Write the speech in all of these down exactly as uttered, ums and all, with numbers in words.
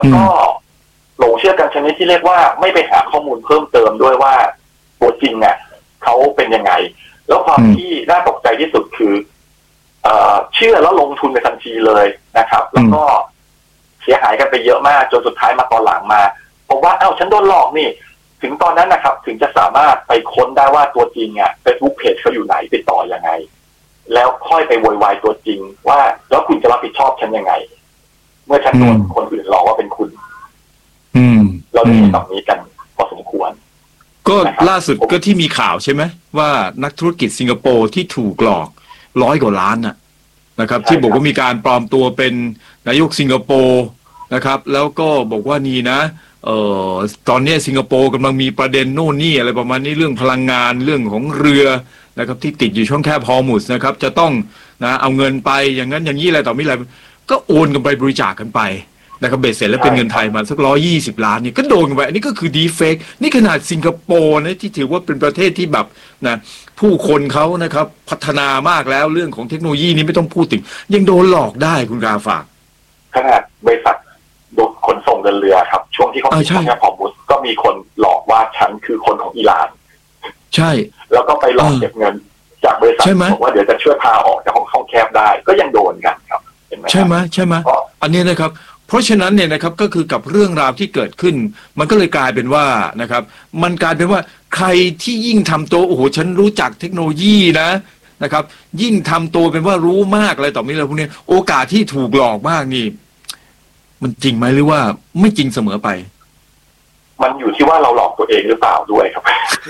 แล้วก็หลงเชื่อกันชนิดที่เรียกว่าไม่ไปหาข้อมูลเพิ่มเติมด้วยว่าตัวจริงเนี่ยเขาเป็นยังไงแล้วความที่น่าตกใจที่สุดคือเอ่อเชื่อแล้วลงทุนไปทันทีเลยนะครับแล้วก็เสียหายกันไปเยอะมากจนสุดท้ายมาตอนหลังมาผมว่าเอ้าฉันโดนหลอกนี่ถึงตอนนั้นนะครับถึงจะสามารถไปค้นได้ว่าตัวจริงอ่ะ Facebook Page เขาอยู่ไหนติดต่อยังไงแล้วค่อยไปโวยวายตัวจริงว่าแล้วคุณจะรับผิดชอบฉันยังไงเมื่อฉันโดนคนอื่นหลอกว่าเป็นคุณอืมเราได้ยินแบบนี้กันพอสมควรก็ล่าสุดก็ที่มีข่าวใช่ไหมว่านักธุรกิจสิงคโปร์ที่ถูกหลอกร้อยกว่าล้านน่ะนะครับที่บอกว่ามีการปลอมตัวเป็นนายกสิงคโปร์นะครับแล้วก็บอกว่านี่นะเอ่อตอนนี้สิงคโปร์กำลังมีประเด็นโน่นนี่อะไรประมาณนี้เรื่องพลังงานเรื่องของเรือนะครับที่ติดอยู่ช่องแคบฮอร์มุซนะครับจะต้องนะเอาเงินไปอย่างนั้นอย่างนี้อะไรต่อมีอะไรก็โอนกันไปบริจาคกันไปนะครับเบ็ดเสร็จแล้วเป็นเงินไทยมาสักร้อยยี่สิบล้านนี่ก็โดนกันไปอันนี้ก็คือดีเฟกนี่ขนาดสิงคโปร์นะที่ถือว่าเป็นประเทศที่แบบนะผู้คนเขานะครับพัฒนามากแล้วเรื่องของเทคโนโลยีนี้ไม่ต้องพูดถึงยังโดนหลอกได้คุณกาฝากขนาดบริษัทขนส่งเดินเรือครับช่วงที่เขาติดช่องแคบฮอร์มุซก็มีคนหลอกว่าฉันคือคนของอิหร่านใช่แล้วก็ไปหลอกเก็บเงินจากบริษัทบอกว่าเดี๋ยวจะช่วยพาออกจากห้องช่องแคบได้ก็ยังโดนกันครับเห็นไหมใช่ไหมใช่ไหมอันนี้นะครับเพราะฉะนั้นเนี่ยนะครับก็คือกับเรื่องราวที่เกิดขึ้นมันก็เลยกลายเป็นว่านะครับมันกลายเป็นว่าใครที่ยิ่งทำตัวโอ้โหฉันรู้จักเทคโนโลยีนะนะครับยิ่งทำตัวเป็นว่ารู้มากอะไรต่อมีอะไรพวกนี้โอกาสที่ถูกหลอกมากนี่มันจริงไหมหรือว่าไม่จริงเสมอไปมันอยู่ที่ว่าเราหลอกตัวเองหรือเปล่าด้วยครับ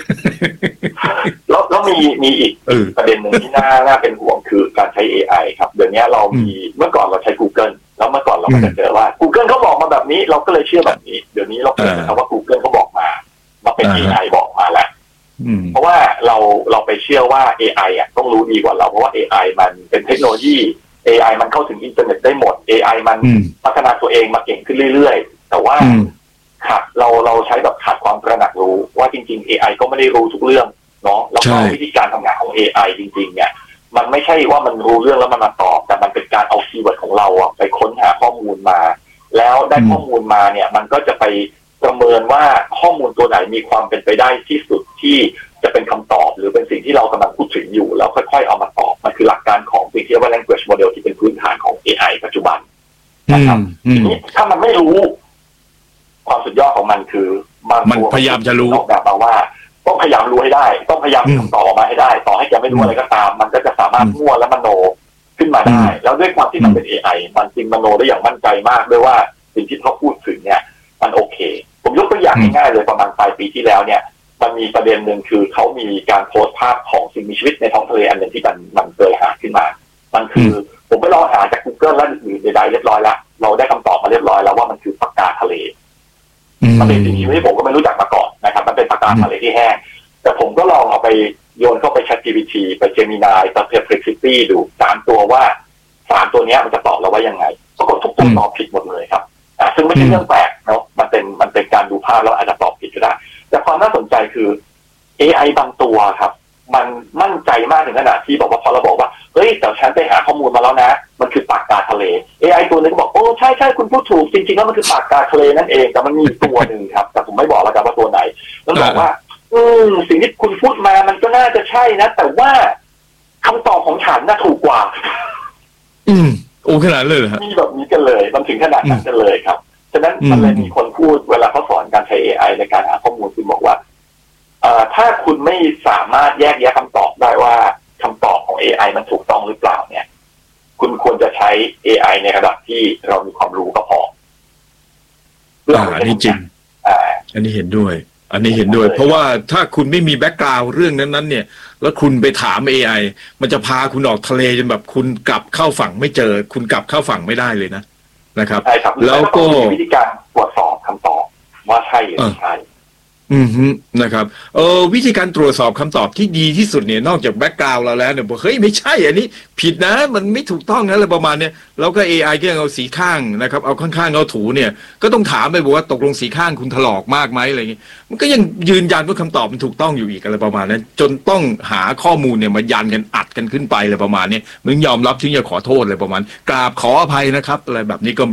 แล้วแล้วมีมีอีกประเด็นหนึ่งที่น่าน่าเป็นห่วงคือการใช้ เอ ไอ ครับเดี๋ยวนี้เรามีเมื่อก่อนเราใช้ Google แล้วเมื่อก่อนเราก็จะเจอว่า Google เขาบอกมาแบบนี้เราก็เลยเชื่อแบบนี้เดี๋ยวนี้เราเปลี่ยนคำว่า Google เขาบอกมามาเป็น เอ ไอ บอกมาแล้วเพราะว่าเราเราไปเชื่อว่า เอ ไอ อ่ะต้องรู้ดีกว่าเราเพราะว่า เอ ไอ มันเป็นเทคโนโลยี เอ ไอ มันเข้าถึงอินเทอร์เน็ตได้หมด เอ ไอ มันพัฒนาตัวเองมาเก่งขึ้นเรื่อยๆแต่ว่าขาดเราเราใช้แบบขาดความตระหนักรู้ว่าจริงๆ เอ ไอ ก็ไม่ได้รู้ทุกเรื่องเนาะแล้วก็วิธีการทำงานของ เอ ไอ จริงๆเนี่ยมันไม่ใช่ว่ามันรู้เรื่องแล้วมันมาตอบแต่มันเป็นการเอาคีย์เวิร์ดของเราอะไปค้นหาข้อมูลมาแล้วได้ข้อมูลมาเนี่ยมันก็จะไปประเมินว่าข้อมูลตัวไหนมีความเป็นไปได้ที่สุดที่จะเป็นคำตอบหรือเป็นสิ่งที่เรากำลังพูดถึงอยู่แล้วค่อยๆเอามาตอบมันคือหลักการของสิ่งที่เรียกว่า language model ที่เป็นพื้นฐานของ เอ ไอ ปัจจุบันนะครับทีนี้ถ้ามันไม่รู้ความสุดยอดของมันคือมันพยายามจะรู้ออกแบบมาว่าต้องพยายามรู้ให้ได้ต้องพยายามคำตอบออกมาให้ได้ต่อให้แกไม่รู้อะไรก็ตามมันก็จะสามารถมั่วและมโนขึ้นมาได้แล้วด้วยความที่มันเป็น เอ ไอ มันจริงมโนได้อย่างมั่นใจมากด้วยว่าสิ่งที่เขาพูดถึงเนี่ยมันโอเคผมยกตัวอย่างง่ายๆเลยประมาณปลายปีที่แล้วเนี่ยมันมีประเด็นหนึ่งคือเขามีการโพสต์ภาพของสิ่งมีชีวิตในท้องทะเลอันหนึ่งที่มันมันเคยหาขึ้นมามันคือผมไปลองหาจาก Google และอื่นๆใดๆเรียบร้อยแล้วเราได้คำตอบมาเรียบร้อยแล้วว่ามันคือปะกาทะเลมันเป็นสิ่งที่ผมก็ไม่รู้จักมาก่อนนะครับมันเป็นปะกาทะเลที่แห้งแต่ผมก็ลองเอาไปโยนเข้าไป ChatGPT ไป Gemini ไป Perplexity ดูสามตัวว่าสามตัวนี้มันจะตอบเราว่ายังไงปรากฏทุกตัวตอบผิดหมดเลยครับอ่าซึ่งไม่ใช่เรื่องแปลกเนาะมันเป็นมันเป็นการดูภาพแล้วอาจจะตอบผิดก็ได้แต่ความน่าสนใจคือ เอ ไอ บางตัวครับมันมั่นใจมากถึงขนาดที่บอกว่าพอเราบอกว่าเฮ้ยแต่ฉันไปหาข้อมูลมาแล้วนะมันคือปากกาทะเล เอ ไอ ตัวนึงก็บอกโอ้ใช่ใช่คุณพูดถูกจริงๆแล้วมันคือปากกาทะเลนั่นเองแต่มันมีตัวหนึ่งครับแต่ผมไม่บอกแล้วกันว่าตัวไหนแล้วบอกว่าอืมสิ่งที่คุณพูดมามันก็น่าจะใช่นะแต่ว่าคำตอบของฉันน่าถูกกว่าอืมโอ้ขนาดเลยฮะมีแบบนี้กันเลยมันถึงขนาดนั้นกันเลยครับฉะนั้นมันเลยมีคนพูดเวลาเขาสอนการใช้ เอ ไอ ในการหาข้อมูลคุณบอกว่าถ้าคุณไม่สามารถแยกแยะคำตอบได้ว่าคำตอบของ เอ ไอ มันถูกต้องหรือเปล่าเนี่ยคุณควรจะใช้ เอ ไอ ในระดับที่เรามีความรู้ก็พออ่าอันนี้จริงอ่าอันนี้เห็นด้วยอันนี้เห็นด้วยเพราะว่าถ้าคุณไม่มีแบ็กกราวด์เรื่องนั้นๆเนี่ยแล้วคุณไปถาม เอ ไอ มันจะพาคุณออกทะเลจนแบบคุณกลับเข้าฝั่งไม่เจอคุณกลับเข้าฝั่งไม่ได้เลยนะนะครับใช่ครับแล้วก็วิธีการตรวจสอบคำตอบว่าใช่หรือไม่ใช่อืมฮึนะครับเออวิธีการตรวจสอบคำตอบที่ดีที่สุดเนี่ยนอกจากแบ็กกราวด์เราแล้วเนี่ยบอกเฮ้ยไม่ใช่อันนี้ผิดนะมันไม่ถูกต้องนะอะไรประมาณเนี้ยแล้วก็ เอ ไอ ก็ยังเอาสีข้างนะครับเอาข้างๆเอาถูเนี่ยก็ต้องถามไปบอกว่าตกลงสีข้างคุณถลอกมากไหมอะไรเงี้ยมันก็ยังยืนยันว่าคำตอบมันถูกต้องอยู่อีกอะไรประมาณนั้นจนต้องหาข้อมูลเนี่ยมายันกันอัดกันขึ้นไปอะไรประมาณนี้มึงยอมรับถึงจะขอโทษอะไรประมาณกราบขออภัยนะครับอะไรแบบนี้ก็มี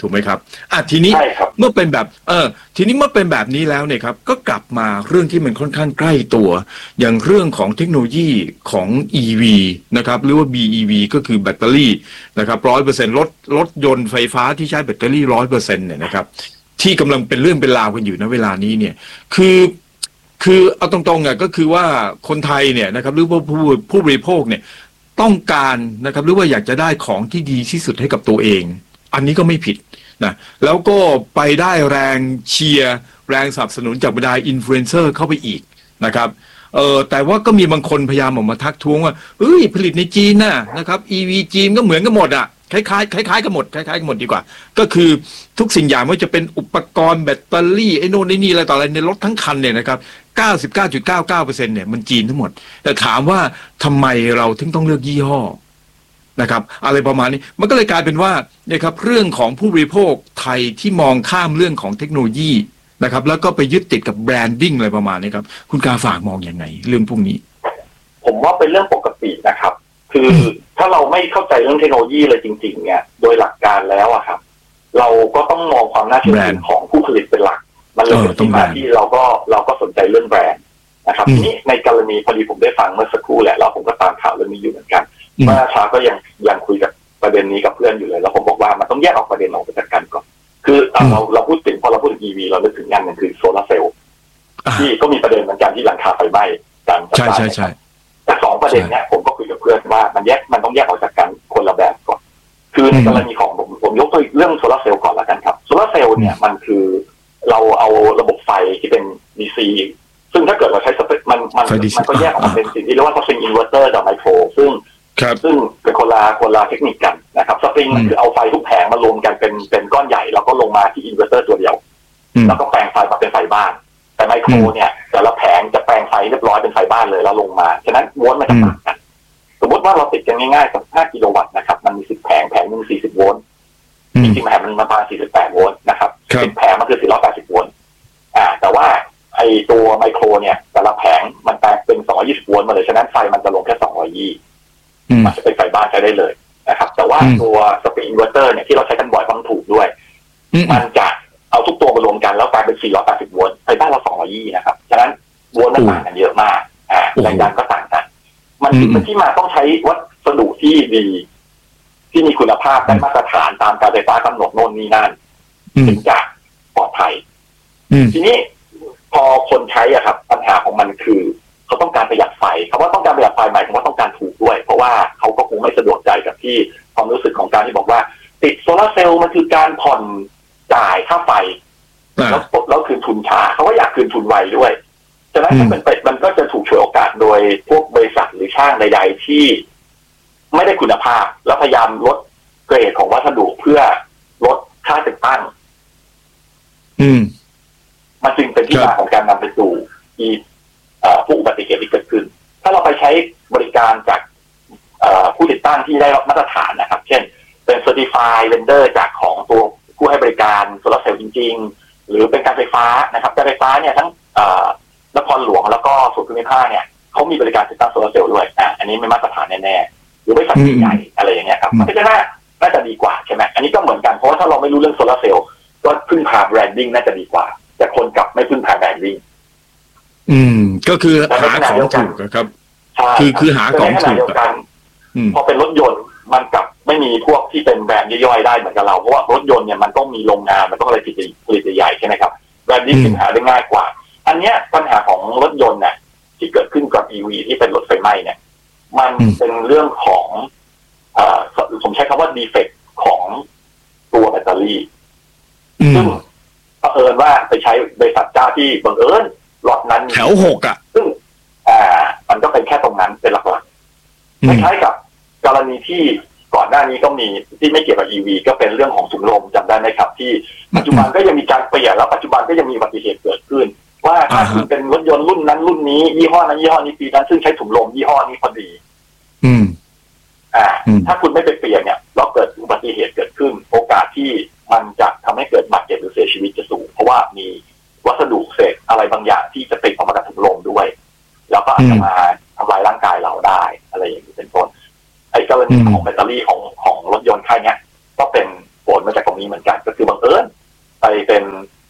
ถูกไหมครับอ่ะทีนี้เมื่อเป็นแบบเออทีนี้เมื่อเป็นแบบนี้แล้วเนี่ยครับก็กลับมาเรื่องที่มันค่อนข้างใกล้ตัวอย่างเรื่องของเทคโนโลยีของ อี วี นะครับหรือว่า บี อี วี ก็คือแบตเตอรี่นะครับร้อยเปอร์เซ็นต์รถรถยนต์ไฟฟ้าที่ใช้แบตเตอรี่ร้อยเปอร์เซ็นต์เนี่ยนะครับที่กำลังเป็นเรื่องเป็นราวกันอยู่ณเวลานี้เนี่ยคือคือเอาตรงๆอ่ะก็คือว่าคนไทยเนี่ยนะครับหรือว่าผู้ผู้บริโภคเนี่ยต้องการนะครับหรือว่าอยากจะได้ของที่ดีที่สุดให้กับตัวเองอันนี้ก็ไม่ผิดนะแล้วก็ไปได้แรงเชียร์แรงสนับสนุนจากบรรดาอินฟลูเอนเซอร์เข้าไปอีกนะครับเออแต่ว่าก็มีบางคนพยายามออกมาทักท้วงว่าเอ้ยผลิตในจีนน่ะนะครับ อี วี จีนก็เหมือนกันหมดอ่ะคล้ายๆคล้ายๆกันหมดคล้ายๆกันหมดดีกว่าก็คือทุกสิ่งอย่างไม่ว่าจะเป็นอุปกรณ์แบตเตอรี่ไอ้โน่นไอ้นี่อะไรต่ออะไรในรถทั้งคันเนี่ยนะครับ เก้าสิบเก้าจุดเก้าเก้าเปอร์เซ็นต์ เนี่ยมันจีนทั้งหมดแต่ถามว่าทำไมเราถึงต้องเลือกยี่ห้อนะครับอะไรประมาณนี้มันก็เลยกลายเป็นว่าเนี่ยครับเรื่องของผู้บริโภคไทยที่มองข้ามเรื่องของเทคโนโลยีนะครับแล้วก็ไปยึดติดกับแบรนดิ้งอะไรประมาณนี้ครับคุณกาฝากมองยังไงเรื่องพวกนี้ผมว่าเป็นเรื่องปกตินะครับคือถ้าเราไม่เข้าใจเรื่องเทคโนโลยีเลยจริงๆเนี่ยโดยหลักการแล้วอะครับเราก็ต้องมองความน่าเชื่อถือของผู้ผลิตเป็นหลักมันเลยเป็นที่มาที่เราก็เราก็สนใจเรื่องแบรนด์นะครับทีนี้ในกรณีพอดีผมได้ฟังเมื่อสักครู่แหละแล้วผมก็ตามข่าวเรื่องนี้อยู่เหมือนกันเมื่อเช้าก็ยังยังคุยกับประเด็นนี้กับเพื่อนอยู่เลยแล้วผมบอกว่ามันต้องแยกออกประเด็นออกจากกันก่อนคือเราเราพูดถึงพอเราพูดถึง อี วี เรานึกถึงงานหนึ่งคือโซลาร์เซลล์ที่ก็มีประเด็นเหมือนกันที่หลังคาไฟไหม้การใช่ใช่ใช่แต่สองประเด็นเนี้ยผมก็คุยกับเพื่อนว่ามันแยกมันต้องแยกออกจากกันคนละแบบก่อนคือในกรณีของผมผมยกตัวเรื่องโซลาร์เซลล์ก่อนละกันครับโซลาร์เซลล์เนี่ยมันคือเราเอาระบบไฟที่เป็น ดี ซี ซึ่งถ้าเกิดเราใช้สเปคมันมันมันก็แยกออกมาเป็นสิ่งที่เรียกว่าสปริงอินเวอร์เตอร์กับไมโครซึ่งซึ่งเป็นคนละคนละเทคนิคกันนะครับสปริงมันคือเอาไฟทุกแผงมารวมกันเป็นเป็นก้อนใหญ่แล้วก็ลงมาที่อินเวอร์เตอร์ตัวเดียวแล้วก็แปลงไฟมาเป็นไฟบ้านแต่ไมโครเนี่ยแต่ละแผงจะแปลงไฟเรียบร้อยเป็นไฟบ้านเลยแล้วลงมาฉะนั้นโวลต์มันจะต่างกันสมมติว่าเราติดกันง่ายๆกับห้ากิโลวัตต์นะครับมันมีสิบแผงแผงนึงสี่สิบโวลต์จริงๆแผงมันประมาณสี่สิบแปดโวลต์นะครับสิบแผงมันคือสี่ร้อยแปดสิบโวลต์อ่าแต่ว่าไอตัวไมโครเนี่ยแต่ละแผงมันแปลงเป็นสองร้อยยี่สิบโวลต์มาเลยฉะนั้นไฟมันจะลงแค่สองร้อยยี่สิบมันจะเป็นไฟบ้านใช้ได้เลยนะครับแต่ว่าตัวสปริงอินเวอร์เตอร์เนี่ยที่เราใช้กันบ่อยเพราะมันถูกด้วยมันจะเอาทุกตัวมารวมกันแล้วกลายเป็นสี่ร้อยแปดสิบโวลต์ไฟบ้านเราสองร้อยยี่สิบนะครับฉะนั้นโวลต์มันต่างกันเยอะมากอ่าแรงดันก็ต่างกันมันเป็นที่มาต้องใช้วัสดุที่ดีที่มีคุณภาพได้มาตรฐานตามการไฟฟ้ากำหนดโน่นนี่นั่นถึงจะปลอดภัยทีนี้พอคนใช้อ่ะครับปัญหาของมันคือเขาต้องการประหยัดไฟคำว่าต้องการประหยัดไฟหมายถึงว่าต้องการถูกด้วยเพราะว่าเขาก็คงไม่สะดวกใจกับที่ความรู้สึกของการที่บอกว่าติดโซลาร์เซลล์มันคือการผ่อนจ่ายค่าไฟแล้วแล้วคืนทุนช้าเขาก็อยากคืนทุนไวด้วยฉะนั้นมันเป็นมันก็จะถูกฉวยโอกาสโดยพวกบริษัทหรือช่างใดๆที่ไม่ได้คุณภาพแล้วพยายามลดเกรดของวัสดุเพื่อลดค่าติดตั้งอืมมันจึงเป็นที่มาของการนำไปสู่ที่ผู้อุบัติเหตุที่เกิดขึ้นถ้าเราไปใช้บริการจากผู้ติดตั้งที่ได้รับมาตรฐานนะครับเช่นเป็น Certified Vendor จากของตัวผู้ให้บริการโซลาร์เซลล์จริงๆหรือเป็นการไฟฟ้านะครับการไฟฟ้าเนี่ยทั้งนครหลวงแล้วก็ส่วนภูมิภาคเนี่ยเขามีบริการติดตั้งโซลาร์เซลล์ด้วยอ่ะอันนี้ไม่มาตรฐานแน่ๆหรือบริษัทใหญ่อะไรอย่างเงี้ยครับมันก็จะน่าน่าจะดีกว่าใช่ไหมอันนี้ก็เหมือนกันเพราะว่าถ้าเราไม่รู้เรื่องโซลาร์เซลล์ก็พึ่งพาแบรนดิ้งน่าจะดีกว่าแต่คนกลับไม่พึ่งพาแบรนดิ้งอืมก็คือหาของถูกครับคือคือหาของถูกกันพอเป็นรถยนต์มันกลับไม่มีพวกที่เป็นแบรนด์ย่อยๆได้เหมือนกับเราเพราะว่ารถยนต์เนี่ยมันต้องมีโรงงานมันต้องอะไรผลิตผลิตใหญ่ใช่ไหมครับแบรนดิ้งหาได้ง่ายกว่าอันเนี้ยปัญหาของรถยนต์เนี่ยที่เกิดขึ้นกับ อี วี ที่เป็นรถไฟไหม้เนี่ยมันเป็นเรื่องของเอ่อผมใช้คำว่าดีเฟกต์ของตัวแบตเตอรี่ซึ่งบังเอิญว่าไปใช้บริษัทเจ้าที่บังเอิญล็อตนั้นแถวหกอ่ะซึ่งอ่ามันก็เป็นแค่ตรงนั้นเป็นหลักๆคล้ายๆกับกรณีที่ก่อนหน้านี้ก็มีที่ไม่เกี่ยวกับ อี วี ก็เป็นเรื่องของถุงลมจำได้ไหมครับที่ปัจจุบันก็ยังมีการเปลี่ยนแล้วปัจจุบันก็ยังมีอุบัติเหตุเกิดขึ้นว่าถ้าคุณเป็นรถยนต์รุ่นนั้นรุ่นนี้ยี่ห้อนั้นยี่ห้อนี้ปีนั้นซึ่งใช้ถุงลมยี่ห้อนี้พอดีอืมอ่าถ้าคุณไม่ไปเปลี่ยนเนี่ยแล้วเกิดอุบัติเหตุเกิดขึ้นโอกาสที่มันจะทำให้เกิดบาดเจ็บหรือเสียชีวิตจะสูงเพราะว่ามีวัสดุเศษอะไรบางอย่างที่จะติดออกมาจากถุงลมด้วยแล้วก็อาจจะมาทำลายร่างกายเราได้อะไรอย่างนี้เป็นต้นไอ้กรณีของแบตเตอรี่ของของรถยนต์ค่ายนี้ก็เป็นผลมาจากตรงนี้เหมือนกันก็คือ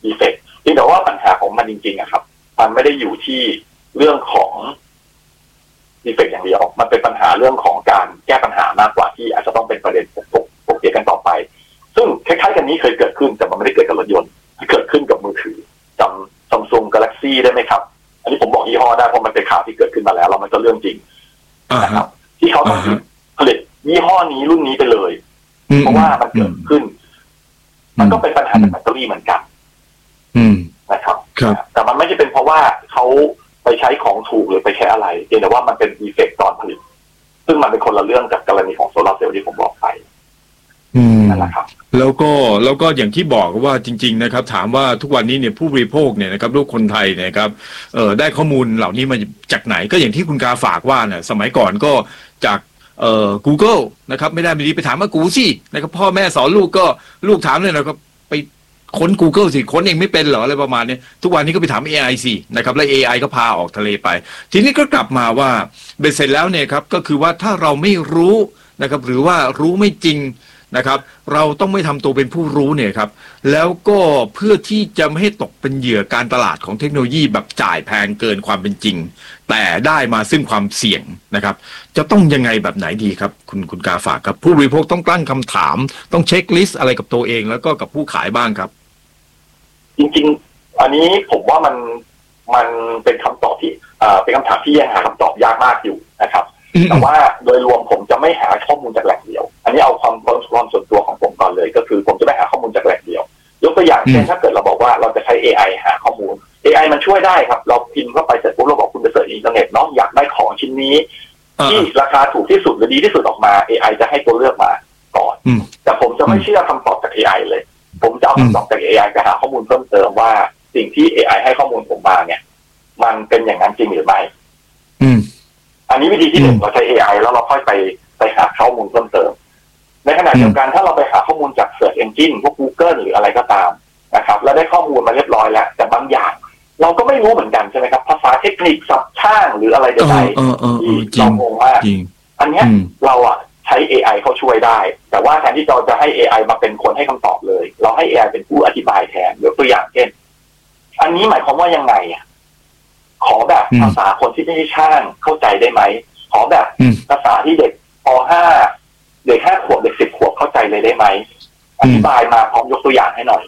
ดีเฟกต์ที่แต่ว่าปัญหาของมันจริงๆอะครับมันไม่ได้อยู่ที่เรื่องของดีเฟกต์อย่างเดียวมันเป็นปัญหาเรื่องของการแก้ปัญหามากกว่าที่อาจจะต้องเป็นประเด็นปกปกเกี่ยวกันต่อไปซึ่งคล้ายๆกันนี้เคยเกิดขึ้นแต่มันไม่ได้เกิดกับรถยนต์เกิดขึ้นกับมือถือจำ Samsung Galaxy ได้ไหมครับอันนี้ผมบอกยี่ห้อได้เพราะมันเป็นข่าวที่เกิดขึ้นมาแล้วแล้วมันก็เรื่องจริงนะครับที่เขาต้องผลิตยี่ห้อนี้รุ่นนี้ไปเลยเพราะว่ามันเกิดขึ้นมันก็เป็นปัญหาจากแบตเตอรี่เหมือนกันนะครับแต่มันไม่ใช่เป็นเพราะว่าเขาไปใช้ของถูกหรือไปใช้อะไรเพียงแต่ว่ามันเป็นดีเฟกต์ตอนผลิตซึ่งมันเป็นคนละเรื่องกับกรณีของโซลาร์เซลล์ที่ผมบอกไปนั่นแหละครับแล้วก็แล้วก็อย่างที่บอกว่าจริงๆนะครับถามว่าทุกวันนี้เนี่ยผู้บริโภคเนี่ยนะครับลูกคนไทยเนี่ยครับเอ่อได้ข้อมูลเหล่านี้มาจากไหนก็อย่างที่คุณกาฝากว่าเนี่ยสมัยก่อนก็จากเอ่อ Google นะครับไม่ได้ไม่ดีไปถามว่ากูสินะครับพ่อแม่สอนลูกก็ลูกถามเลยนะครับไปค้น Google สิค้นเองไม่เป็นเหรออะไรประมาณนี้ทุกวันนี้ก็ไปถาม เอ ไอ สินะครับแล้ว เอ ไอ ก็พาออกทะเลไปทีนี้ก็กลับมาว่าเบ็ดเสร็จแล้วเนี่ยครับก็คือว่าถ้าเราไม่รู้นะครับหรือว่ารู้ไม่จริงนะครับเราต้องไม่ทำตัวเป็นผู้รู้เนี่ยครับแล้วก็เพื่อที่จะไม่ให้ตกเป็นเหยื่อการตลาดของเทคโนโลยีแบบจ่ายแพงเกินความเป็นจริงแต่ได้มาซึ่งความเสี่ยงนะครับจะต้องยังไงแบบไหนดีครับคุณคุณกาฝากครับผู้บริโภคต้องตั้งคำถามต้องเช็คลิสต์อะไรกับตัวเองแล้วก็กับผู้ขายบ้างครับจริงๆอันนี้ผมว่ามันมันเป็นคำตอบที่อ่าเป็นคำถามที่ยังหาคำตอบยากมากอยู่นะครับแต่ว่าโดยรวมผมจะไม่หาข้อมูลจากแหล่งเดียวอันนี้เอาความความส่วนตัวของผมก่อนเลยก็คือผมจะไม่หาข้อมูลจากแหล่งเดียวยกตัวอย่างเช่นถ้าเกิดเราบอกว่าเราจะใช้ เอ ไอ หาข้อมูล เอ ไอ มันช่วยได้ครับเราพิมพ์เข้าไปเสร็จปุ๊บเราบอกคุณไปเสิร์ชอินเทอร์เน็ตเนาะอยากได้ของชิ้นนี้ที่ราคาถูกที่สุดหรือดีที่สุดออกมา เอ ไอ จะให้ตัวเลือกมาก่อนแต่ผมจะไม่เชื่อคำตอบจาก เอ ไอ เลยผมจะเอาคำตอบจาก เอ ไอ ไปหาข้อมูลเพิ่มเติมว่าสิ่งที่ เอ ไอ ให้ข้อมูลผมมาเนี่ยมันเป็นอย่างนั้นจริงหรือไม่อันนี้วิธีที่หนึ่งเราใช้ เอ ไอ แล้วเราค่อยไปไปหาข้อมูลเพิ่มเติมในขณะเดียวกันถ้าเราไปหาข้อมูลจาก Search Engine พวก Google หรืออะไรก็ตามนะครับแล้วได้ข้อมูลมาเรียบร้อยแล้วแต่บางอย่างเราก็ไม่รู้เหมือนกันใช่ไหมครับภาษาเทคนิคศัพท์ช่างหรืออะไรใดๆที่เรางงมากอันนี้เราอ่ะใช้ เอ ไอ เขาช่วยได้แต่ว่าแทนที่เราจะให้ เอ ไอ มาเป็นคนให้คำตอบเลยเราให้ เอ ไอ เป็นผู้อธิบายแทนยกตัวอย่างเช่นอันนี้หมายความว่ายังไงอ่ะขอแบบภาษาคนที่ไม่ใช่ช่างเข้าใจได้ไหมขอแบบภาษาที่เด็กป ห้า เด็กห้าขวบเด็กสิบขวบเข้าใจเลยได้ไหมอธิบายมาพร้อมยกตัวอย่างให้หน่อย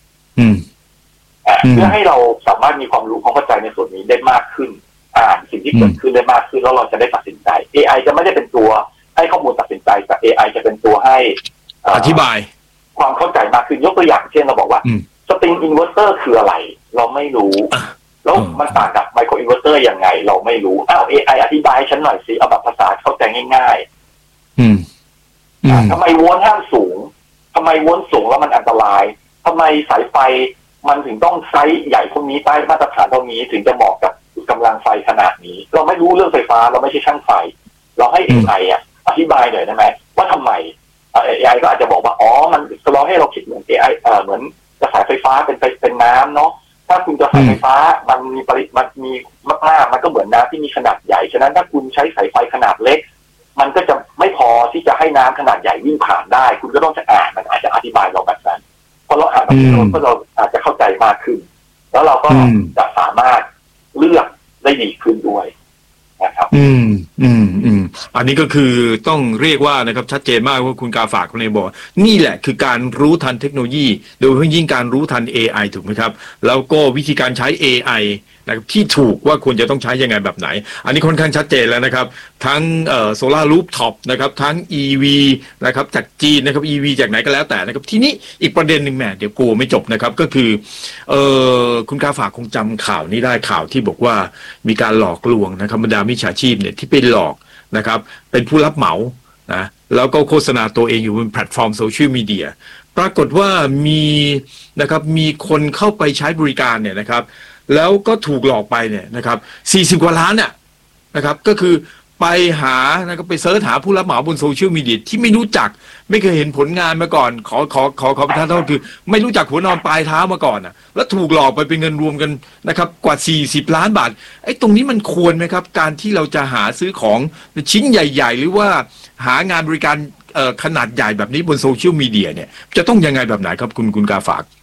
เพื่อให้เราสามารถมีความรู้ความเข้าใจในส่วนนี้ได้มากขึ้นอ่านสิ่งที่เกิดขึ้นได้มากขึ้นแล้วเราจะได้ตัดสินใจ เอ ไอ จะไม่ได้เป็นตัวให้ข้อมูลตัดสินใจแต่ เอ ไอ จะเป็นตัวให้อธิบายความเข้าใจมากขึ้นยกตัวอย่างเช่นเราบอกว่าสตริงอินเวอร์เตอร์คืออะไรเราไม่รู้แล้วมันต่างกับไมโครอินเวอร์เตอร์ยังไงเราไม่รู้อ้าว เอ ไอ อธิบายฉันหน่อยสิเอาแบบภาษาเข้าใจง่ายๆทำไมโวลต์ห้ามสูงทำไมโวลต์สูงแล้วมันอันตรายทำไมสายไฟมันถึงต้องไซส์ใหญ่เท่านี้ใต้มาตรฐานเท่านี้ถึงจะเหมาะกับกำลังไฟขนาดนี้เราไม่รู้เรื่องไฟฟ้าเราไม่ใช่ช่างไฟเราให้ เอ ไอ อ่ะอธิบายหน่อยได้ไหมว่าทำไม เอ ไอ ก็อาจจะบอกว่าอ๋อมันเราให้เราคิดเหมือน เอ ไอ เอ่อเหมือนกระแสไฟฟ้าเป็นเป็นน้ำเนาะถ้าคุณจะสายไฟฟ้ามันมีปริมันมีมากๆมันก็เหมือนน้ำที่มีขนาดใหญ่ฉะนั้นถ้าคุณใช้สายไฟขนาดเล็กมันก็จะไม่พอที่จะให้น้ำขนาดใหญ่วิ่งผ่านได้คุณก็ต้องจะอ่านมันอาจจะอธิบายเราแบบนั้นพอเราอ่านแบบนี้ก็เราอาจจะเข้าใจมากขึ้นแล้วเราก็จะสามารถเลือกได้ดีขึ้นด้วยนะครับอืมอืมอืมอันนี้ก็คือต้องเรียกว่านะครับชัดเจนมากว่าคุณกาฝากคุณเองบอกนี่แหละคือการรู้ทันเทคโนโลยีโดยเฉพาะยิ่งการรู้ทัน เอ ไอ ถูกไหมครับแล้วก็วิธีการใช้ เอ ไอ นะครับที่ถูกว่าควรจะต้องใช้ยังไงแบบไหนอันนี้ค่อนข้างชัดเจนแล้วนะครับทั้งเอ่อโซล่ารูฟท็อปนะครับทั้ง อี วี นะครับจากจีนนะครับ อี วี จากไหนก็แล้วแต่นะครับทีนี้อีกประเด็นหนึ่งแหมเดี๋ยวกลัวไม่จบนะครับก็คือเอ่อคุณกาฝากคงจำข่าวนี้ได้ข่าวที่บอกว่ามีการหลอกลวงนะครับบรรดามิจฉาชีพเนี่ยที่ไปหลอกนะครับเป็นผู้รับเหมานะแล้วก็โฆษณาตัวเองอยู่บนแพลตฟอร์มโซเชียลมีเดียปรากฏว่ามีนะครับมีคนเข้าไปใช้บริการเนี่ยนะครับแล้วก็ถูกหลอกไปเนี่ยนะครับสี่สิบกว่าล้านน่ะนะครับก็คือไปหานะครับไปเสิร์ชหาผู้รับเหมาบนโซเชียลมีเดียที่ไม่รู้จักไม่เคยเห็นผลงานมาก่อนขอขอขอขอประทานโทษคือไม่รู้จักหัวนอนปลายเท้ามาก่อนน่ะแล้วถูกหลอกไปเป็นเงินรวมกันนะครับกว่าสี่สิบล้านบาทไอ้ตรงนี้มันควรไหมครับการที่เราจะหาซื้อของชิ้นใหญ่ๆหรือว่าหางานบริการเอ่อขนาดใหญ่แบบนี้บนโซเชียลมีเดียเนี่ยจะต้องยังไงแบบไหนครับคุณคุณกาฝาก